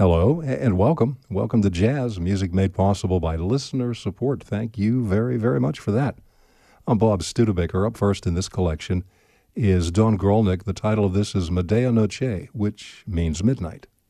Hello and welcome. Welcome to Jazz, music made possible by listener support. Thank you very, very much for that. I'm Bob Studebaker. Up first in this collection is Don Grolnick. The title of this is Medea Noche, which means midnight.